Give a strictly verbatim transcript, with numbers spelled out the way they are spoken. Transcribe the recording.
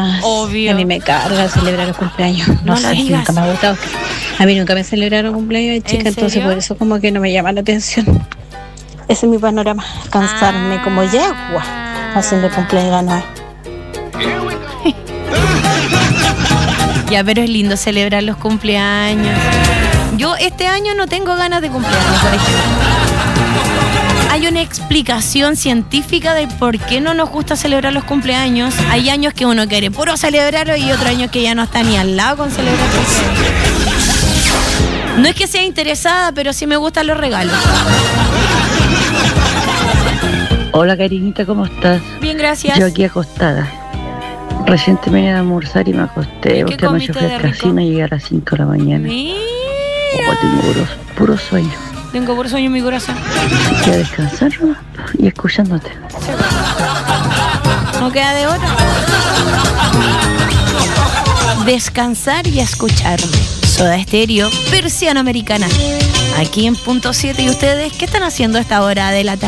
más. Obvio. A mí me carga celebrar los cumpleaños. No, No lo sé, digas. nunca me ha gustado. A mí nunca me celebraron cumpleaños de chica, ¿En entonces serio? por eso como que no me llama la atención. Ese es mi panorama, cansarme Ah. como yegua haciendo cumpleaños no es. Ya, pero es lindo celebrar los cumpleaños. Yo este año no tengo ganas de cumpleaños, por ejemplo. Hay una explicación científica de por qué no nos gusta celebrar los cumpleaños. Hay años que uno quiere puro celebrarlo y otros años que ya no está ni al lado con celebrar cumpleaños. No es que sea interesada, pero sí me gustan los regalos. Hola cariñita, ¿cómo estás? Bien, gracias. Yo aquí acostada. Recién terminé de almorzar y me acosté. ¿Y qué Usted anoche comiste fui de al rico? casino y llegué a las cinco de la mañana. Mira, Oh, tengo puro, puro sueño. tengo por sueño en mi corazón. Voy a descansar, ¿no? Y escuchándote. No queda de otra. Descansar y escucharme. Soda Estéreo, Persiana Americana. Aquí en Punto siete. ¿Y ustedes qué están haciendo a esta hora de la tarde?